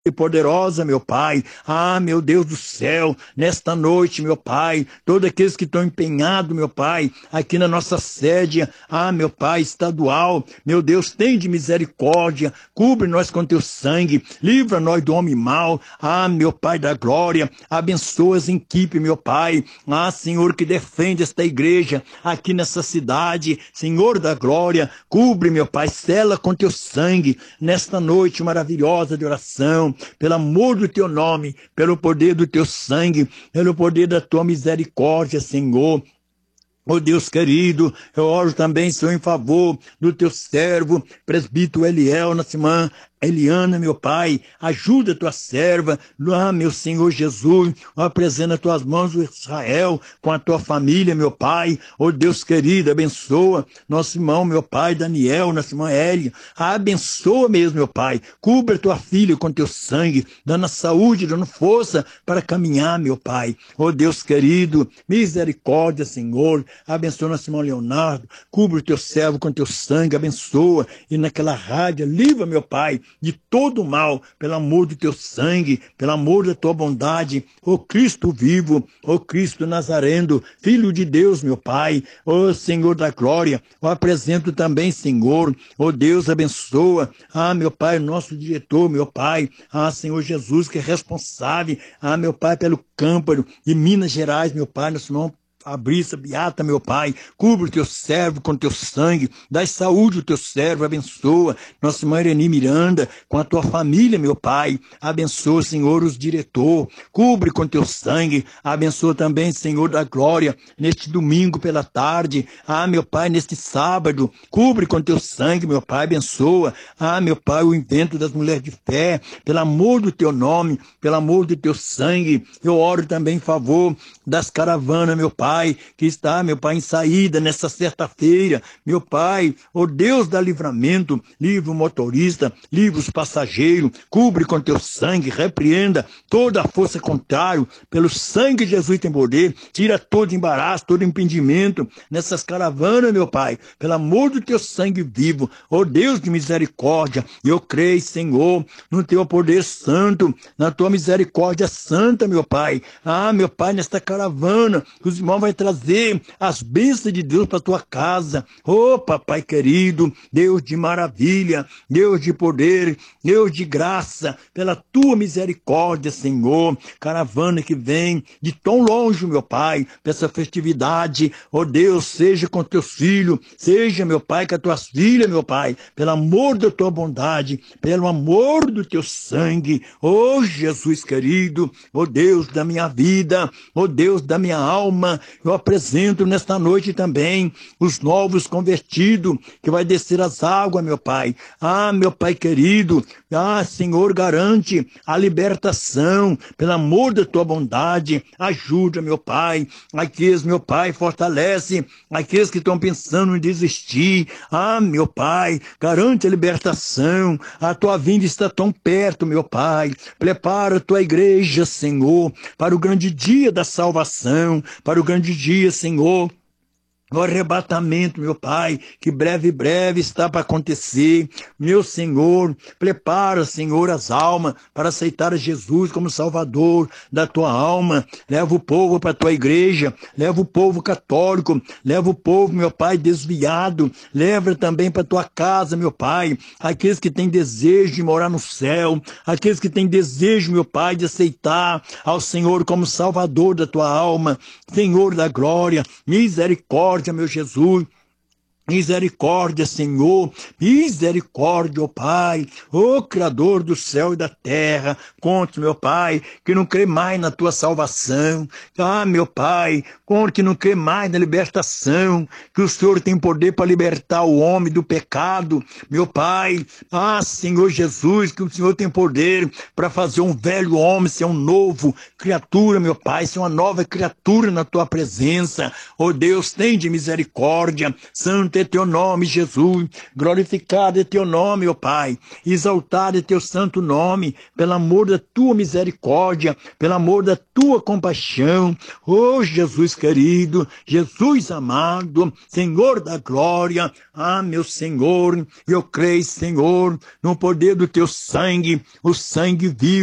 e poderosa, meu Pai. Ah, meu Deus do céu, nesta noite, meu Pai, todos aqueles que estão empenhados, meu Pai, aqui na nossa sede, ah, meu Pai, estadual, meu Deus, tem de misericórdia, cubre nós com teu sangue, livra nós do homem mau, ah, meu Pai da glória, abençoa as equipes, meu Pai, ah, Senhor, que defende esta igreja aqui nessa cidade, Senhor da glória, cubre, meu Pai, sela com teu sangue, nesta noite maravilhosa de oração, pelo amor do teu nome, pelo poder do teu sangue, pelo poder da tua misericórdia, Senhor. Oh Deus querido, eu oro também, Senhor, em favor do teu servo, presbítero Eliel, nossa irmã Eliana, meu Pai, ajuda a tua serva, ah, meu Senhor Jesus, apresenta as tuas mãos o Israel com a tua família, meu Pai, oh Deus querido, abençoa nosso irmão, meu Pai, Daniel, nossa irmã Elia, abençoa mesmo, meu Pai, cubra a tua filha com teu sangue, dando saúde, dando força para caminhar, meu Pai, oh Deus querido, misericórdia, Senhor, abençoa nosso irmão Leonardo, cubra o teu servo com teu sangue, abençoa, e naquela rádio, livra, meu Pai, de todo o mal, pelo amor do teu sangue, pelo amor da tua bondade, ó Cristo vivo, ó Cristo Nazareno, Filho de Deus, meu Pai, ó Senhor da glória, eu apresento também, Senhor, ó Deus, abençoa, ah, meu Pai, nosso diretor, meu Pai, ah, Senhor Jesus, que é responsável, ah, meu Pai, pelo Câmparo de Minas Gerais, meu Pai, nosso irmão Fabrícia, Beata, meu Pai, cubra o teu servo com teu sangue, dá saúde ao teu servo, abençoa nossa irmã Irene Miranda, com a tua família, meu Pai, abençoa, Senhor, os diretor, cubre com teu sangue, abençoa também, Senhor da glória, neste domingo pela tarde, ah, meu Pai, neste sábado, cubre com teu sangue, meu Pai, abençoa, ah, meu Pai, o invento das mulheres de fé, pelo amor do teu nome, pelo amor do teu sangue, eu oro também em favor das caravanas, meu Pai, que está, meu Pai, em saída nessa sexta-feira, meu Pai, ó Deus da livramento, livra o motorista, livra os passageiros, cubre com teu sangue, repreenda toda a força contrária, pelo sangue de Jesus tem poder, tira todo embaraço, todo impedimento nessas caravanas, meu Pai, pelo amor do teu sangue vivo, ó Deus de misericórdia, eu creio, Senhor, no teu poder santo, na tua misericórdia santa, meu Pai, ah, meu Pai, nesta caravana, os irmãos vai trazer as bênçãos de Deus para tua casa. Oh, papai querido, Deus de maravilha, Deus de poder, Deus de graça, pela tua misericórdia, Senhor. Caravana que vem de tão longe, meu Pai, para essa festividade. Oh, Deus, seja com teus filhos, seja, meu Pai, com as tuas filhas, meu Pai, pelo amor da tua bondade, pelo amor do teu sangue. Oh, Jesus querido, oh Deus da minha vida, oh Deus da minha alma, eu apresento nesta noite também os novos convertidos, que vai descer as águas, meu Pai. Ah, meu Pai querido, ah, Senhor, garante a libertação, pelo amor da tua bondade, ajuda, meu Pai, aqueles, meu Pai, fortalece, aqueles que estão pensando em desistir, ah, meu Pai, garante a libertação, a tua vinda está tão perto, meu Pai, prepara a tua igreja, Senhor, para o grande dia da salvação, para o grande dia, Senhor, o arrebatamento, meu Pai, que breve está para acontecer. Meu Senhor, prepara, Senhor, as almas para aceitar a Jesus como Salvador da tua alma. Leva o povo para a tua igreja, leva o povo católico, leva o povo, meu Pai, desviado. Leva também para a tua casa, meu Pai, aqueles que têm desejo de morar no céu, aqueles que têm desejo, meu Pai, de aceitar ao Senhor como Salvador da tua alma. Senhor da glória, misericórdia, meu Jesus. Misericórdia, Senhor, misericórdia, ó Pai, ó Criador do céu e da terra, conte, meu Pai, que não crê mais na tua salvação, ah, meu Pai, conte que não crê mais na libertação, que o Senhor tem poder para libertar o homem do pecado, meu Pai, ah, Senhor Jesus, que o Senhor tem poder para fazer um velho homem ser um novo criatura, meu Pai, ser uma nova criatura na tua presença, ó Deus, tem de misericórdia, Santo santo é teu nome, Jesus. Glorificado é teu nome, ó Pai. Exaltado é teu santo nome, pelo amor da tua misericórdia, pelo amor da tua compaixão. Oh, Jesus querido, Jesus amado, Senhor da glória. Ah, meu Senhor, eu creio, Senhor, no poder do teu sangue, o sangue vivo.